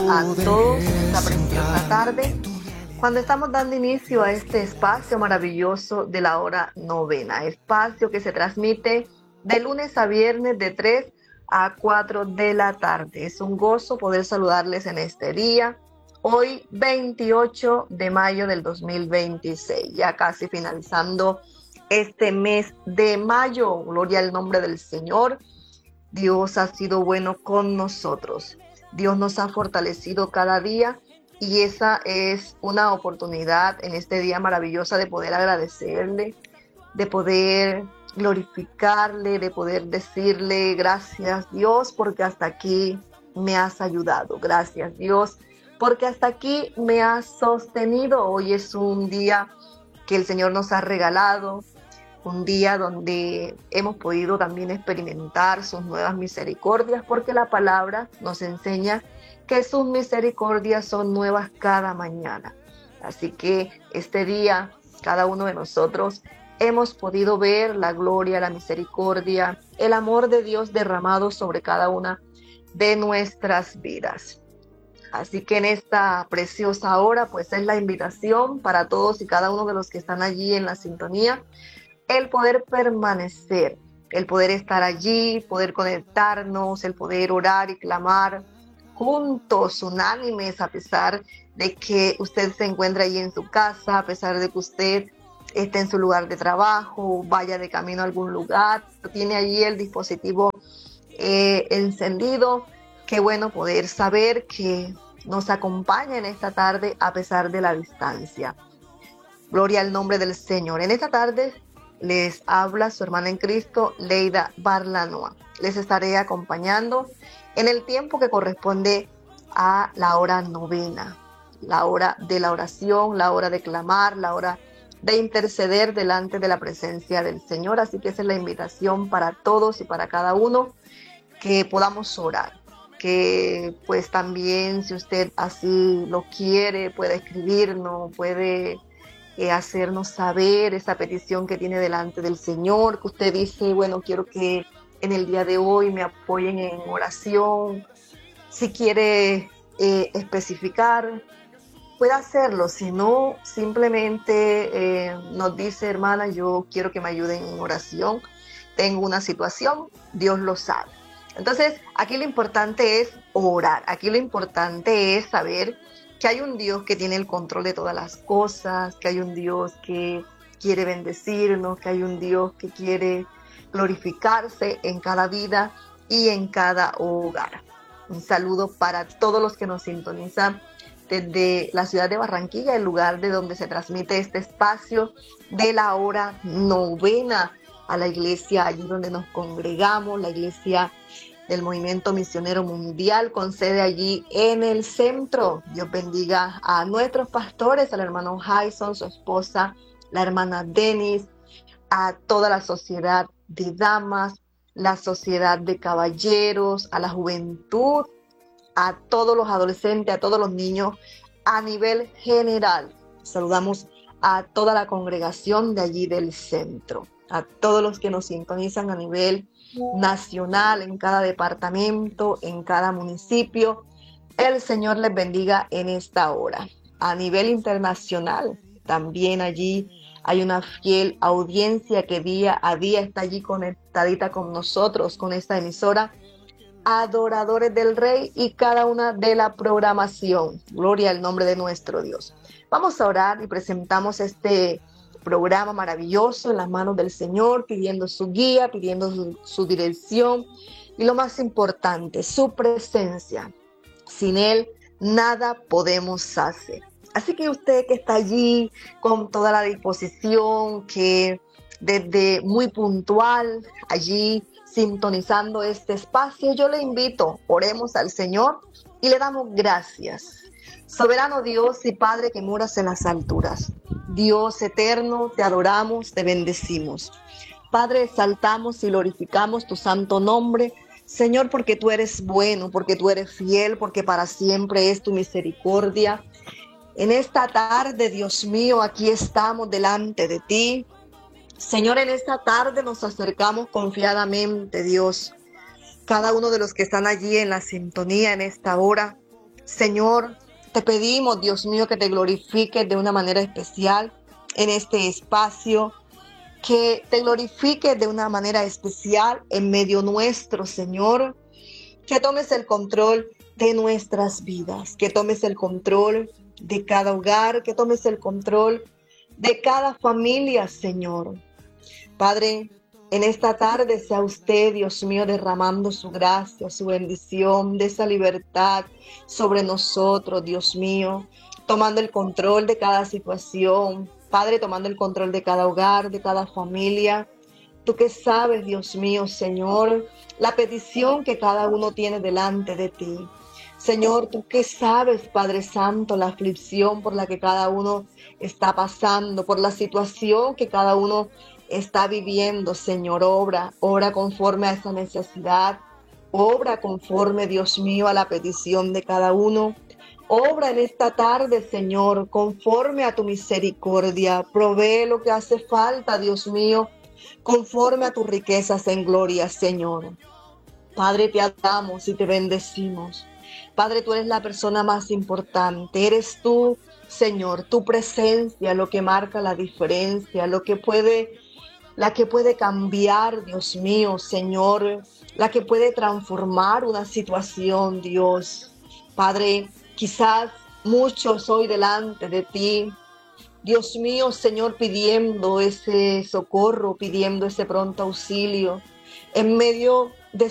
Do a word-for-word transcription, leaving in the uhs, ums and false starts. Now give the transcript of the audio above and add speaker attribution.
Speaker 1: a todos en esta preciosa tarde, cuando estamos dando inicio a este espacio maravilloso de la hora novena, espacio que se transmite de lunes a viernes de tres a cuatro de la tarde. Es un gozo poder saludarles en este día, hoy veintiocho de mayo del dos mil veintiséis, ya casi finalizando este mes de mayo. Gloria al nombre del Señor. Dios ha sido bueno con nosotros. Dios nos ha fortalecido cada día y esa es una oportunidad en este día maravillosa de poder agradecerle, de poder glorificarle, de poder decirle gracias Dios porque hasta aquí me has ayudado. Gracias Dios porque hasta aquí me has sostenido. Hoy es un día que el Señor nos ha regalado, un día donde hemos podido también experimentar sus nuevas misericordias, porque la palabra nos enseña que sus misericordias son nuevas cada mañana. Así que este día, cada uno de nosotros hemos podido ver la gloria, la misericordia, el amor de Dios derramado sobre cada una de nuestras vidas. Así que en esta preciosa hora, pues es la invitación para todos y cada uno de los que están allí en la sintonía, el poder permanecer, el poder estar allí, poder conectarnos, el poder orar y clamar juntos, unánimes, a pesar de que usted se encuentra allí en su casa, a pesar de que usted esté en su lugar de trabajo, vaya de camino a algún lugar, tiene allí el dispositivo eh, encendido. Qué bueno poder saber que nos acompaña en esta tarde a pesar de la distancia. Gloria al nombre del Señor. En esta tarde les habla su hermana en Cristo, Leida Barlanoa. Les estaré acompañando en el tiempo que corresponde a la hora novena, la hora de la oración, la hora de clamar, la hora de interceder delante de la presencia del Señor. Así que esa es la invitación para todos y para cada uno, que podamos orar, que pues también, si usted así lo quiere, puede escribirnos, puede Eh, hacernos saber esa petición que tiene delante del Señor, que usted dice, bueno, quiero que en el día de hoy me apoyen en oración. Si quiere eh, especificar, puede hacerlo. Si no, simplemente eh, nos dice, hermana, yo quiero que me ayuden en oración, tengo una situación, Dios lo sabe. Entonces, aquí lo importante es orar, aquí lo importante es saber que hay un Dios que tiene el control de todas las cosas, que hay un Dios que quiere bendecirnos, que hay un Dios que quiere glorificarse en cada vida y en cada hogar. Un saludo para todos los que nos sintonizan desde la ciudad de Barranquilla, el lugar de donde se transmite este espacio de la hora novena, a la iglesia allí donde nos congregamos, la iglesia del Movimiento Misionero Mundial, con sede allí en el centro. Dios bendiga a nuestros pastores, al hermano Jason, su esposa, la hermana Denis, a toda la sociedad de damas, la sociedad de caballeros, a la juventud, a todos los adolescentes, a todos los niños, a nivel general. Saludamos a toda la congregación de allí del centro, a todos los que nos sintonizan a nivel nacional, en cada departamento, en cada municipio. El Señor les bendiga en esta hora. A nivel internacional, también allí hay una fiel audiencia que día a día está allí conectadita con nosotros, con esta emisora, adoradores del Rey y cada una de la programación. Gloria al nombre de nuestro Dios. Vamos a orar y presentamos este programa maravilloso en las manos del Señor, pidiendo su guía, pidiendo su, su dirección y lo más importante, su presencia. Sin Él nada podemos hacer. Así que usted que está allí con toda la disposición, que desde muy puntual allí sintonizando este espacio, yo le invito, oremos al Señor y le damos gracias. Soberano Dios y Padre que moras en las alturas, Dios eterno, te adoramos, te bendecimos. Padre, exaltamos y glorificamos tu santo nombre, Señor, porque tú eres bueno, porque tú eres fiel, porque para siempre es tu misericordia. En esta tarde, Dios mío, aquí estamos delante de ti. Señor, en esta tarde nos acercamos confiadamente, Dios. Cada uno de los que están allí en la sintonía en esta hora, Señor, te pedimos, Dios mío, que te glorifiques de una manera especial en este espacio, que te glorifiques de una manera especial en medio nuestro, Señor, que tomes el control de nuestras vidas, que tomes el control de cada hogar, que tomes el control de cada familia, Señor. Padre, en esta tarde sea usted, Dios mío, derramando su gracia, su bendición, de esa libertad sobre nosotros, Dios mío, tomando el control de cada situación. Padre, tomando el control de cada hogar, de cada familia. Tú que sabes, Dios mío, Señor, la petición que cada uno tiene delante de ti. Señor, tú que sabes, Padre Santo, la aflicción por la que cada uno está pasando, por la situación que cada uno está viviendo, Señor, obra, obra conforme a esa necesidad, obra conforme, Dios mío, a la petición de cada uno. Obra en esta tarde, Señor, conforme a tu misericordia. Provee lo que hace falta, Dios mío, conforme a tus riquezas en gloria, Señor. Padre, te adoramos y te bendecimos. Padre, tú eres la persona más importante. Eres tú, Señor, tu presencia, lo que marca la diferencia, lo que puede, la que puede cambiar, Dios mío, Señor, la que puede transformar una situación, Dios. Padre, quizás muchos hoy delante de ti, Dios mío, Señor, pidiendo ese socorro, pidiendo ese pronto auxilio, en medio